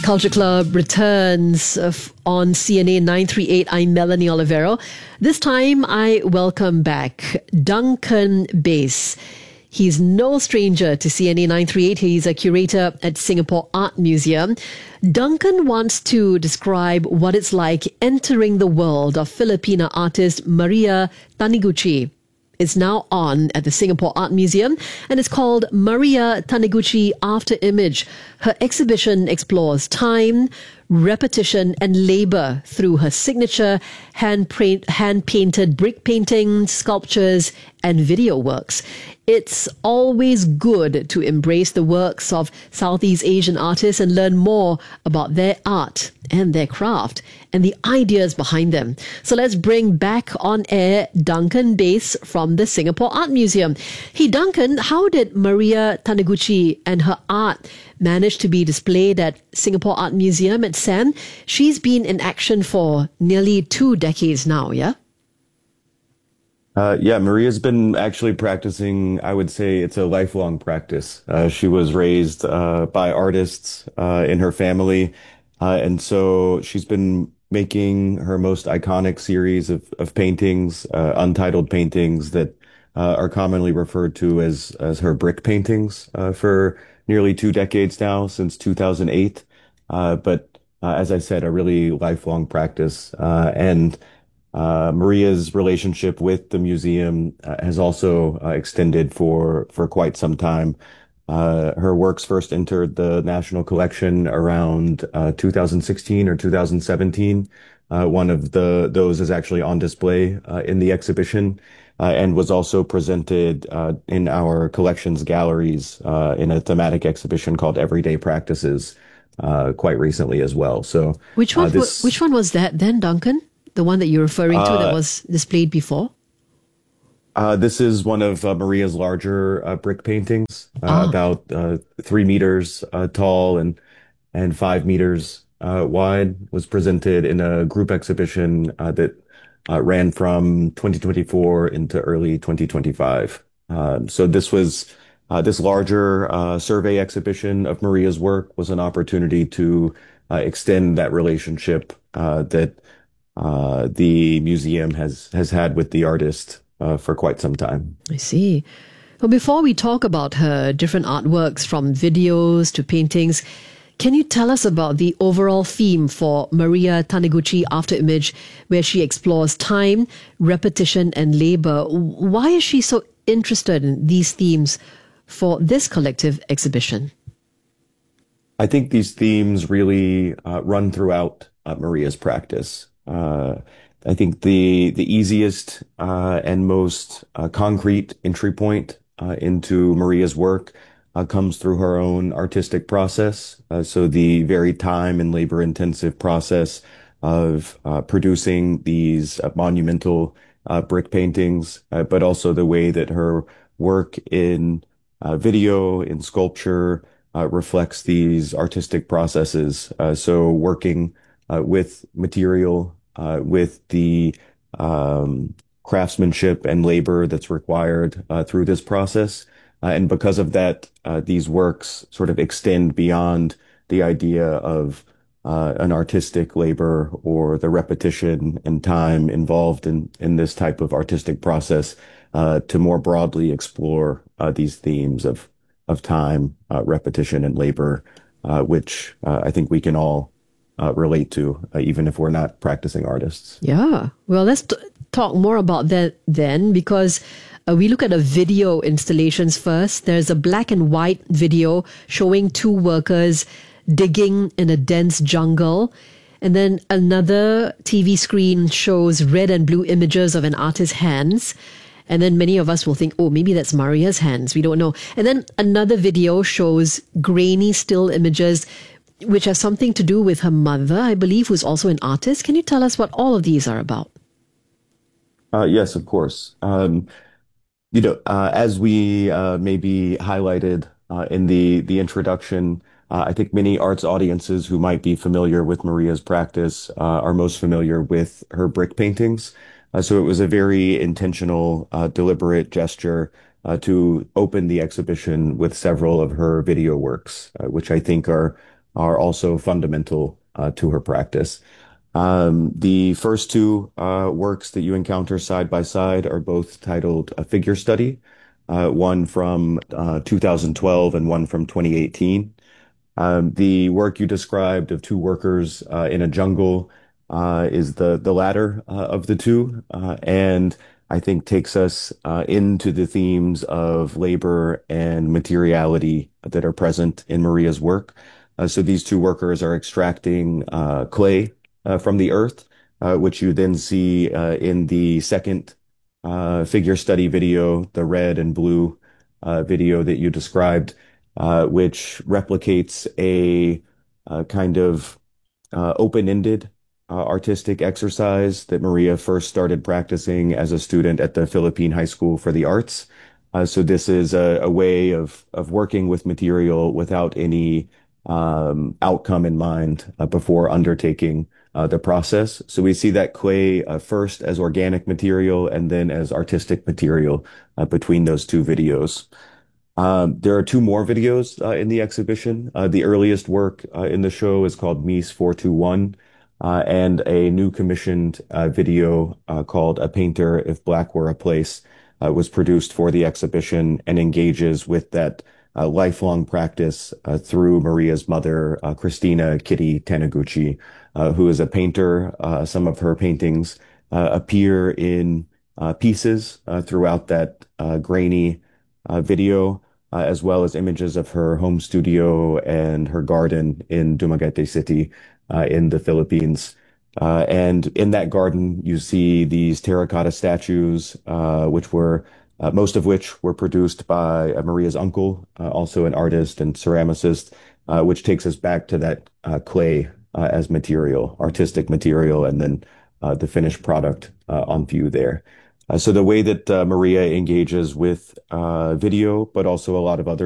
Culture Club returns on CNA 938. I'm Melanie Olivero. This time I welcome back Duncan Bass. He's no stranger to CNA 938. He's a curator at Singapore Art Museum. Duncan wants to describe what it's like entering the world of Filipina artist Maria Taniguchi. It's now on at the Singapore Art Museum, and it's called Maria Taniguchi After Image. Her exhibition explores time, repetition, and labor through her signature hand-painted brick paintings, sculptures, and video works. It's always good to embrace the works of Southeast Asian artists and learn more about their art and their craft and the ideas behind them. So let's bring back on air Duncan Bass from the Singapore Art Museum. Hey Duncan, how did Maria Taniguchi and her art manage to be displayed at Singapore Art Museum at SAM? She's been in action for nearly 2 decades now, yeah? Maria's been actually practicing. I would say it's a lifelong practice. She was raised by artists in her family. And so she's been making her most iconic series of paintings, untitled paintings that are commonly referred to as her brick paintings for nearly 2 decades now, since 2008. As I said, a really lifelong practice. Maria's relationship with the museum has also extended for quite some time. Her works first entered the National Collection around 2016 or 2017. One of those is actually on display in the exhibition and was also presented in our collections galleries in a thematic exhibition called Everyday Practices quite recently as well. So, which one was that then, Duncan? The one that you're referring to that was displayed before? This is one of Maria's larger brick paintings, about 3 meters tall and 5 meters wide. Was presented in a group exhibition that ran from 2024 into early 2025. So this larger survey exhibition of Maria's work was an opportunity to extend that relationship that the museum has had with the artist for quite some time. I see. Well, before we talk about her different artworks, from videos to paintings, can you tell us about the overall theme for Maria Taniguchi After Image, where she explores time, repetition, and labor? Why is she so interested in these themes for this collective exhibition? I think these themes really run throughout Maria's practice. I think the easiest and most concrete entry point into Maria's work comes through her own artistic process. So the very time and labor intensive process of producing these monumental brick paintings, but also the way that her work in video, in sculpture, reflects these artistic processes. So working with material, with the craftsmanship and labor that's required through this process. And because of that, these works sort of extend beyond the idea of an artistic labor or the repetition and time involved in this type of artistic process, to more broadly explore these themes of time, repetition, and labor, which I think we can all relate to, even if we're not practicing artists. Yeah. Well, let's talk more about that then, because we look at the video installations first. There's a black and white video showing 2 workers digging in a dense jungle. And then another TV screen shows red and blue images of an artist's hands. And then many of us will think, oh, maybe that's Maria's hands. We don't know. And then another video shows grainy still images which has something to do with her mother, I believe, who's also an artist. Can you tell us what all of these are about? Yes, of course. As we maybe highlighted in the introduction, I think many arts audiences who might be familiar with Maria's practice are most familiar with her brick paintings. So it was a very intentional, deliberate gesture to open the exhibition with several of her video works, which I think are are also fundamental to her practice. The first two works that you encounter side by side are both titled A Figure Study, one from 2012 and one from 2018. The work you described of two workers in a jungle is the latter of the two, and I think takes us into the themes of labor and materiality that are present in Maria's work. So these two workers are extracting clay from the earth, which you then see in the second figure study video, the red and blue video that you described, which replicates a kind of open-ended artistic exercise that Maria first started practicing as a student at the Philippine High School for the Arts. So this is a way of working with material without any outcome in mind before undertaking the process. So we see that clay first as organic material and then as artistic material between those two videos. There are two more videos in the exhibition. The earliest work in the show is called Mies 421, and a new commissioned video called A Painter If Black Were a Place was produced for the exhibition and engages with that lifelong practice through Maria's mother, Christina Kitty Taniguchi, who is a painter. Some of her paintings appear in pieces throughout that grainy video, as well as images of her home studio and her garden in Dumaguete City, in the Philippines. And in that garden, you see these terracotta statues, which were most of which were produced by Maria's uncle, also an artist and ceramicist, which takes us back to that clay as material, artistic material, and then the finished product on view there. So the way that Maria engages with video, but also a lot of other